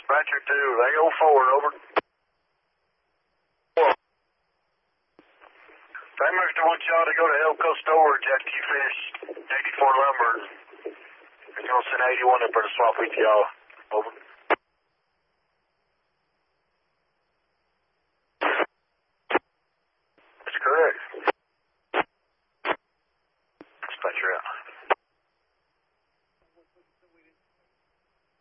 Dispatcher 2, they go forward, over. Timebuster wants y'all to go to Elko Storage after you finish 84 lumber. They're going to send 81 in for the swap with y'all. Over. That's correct.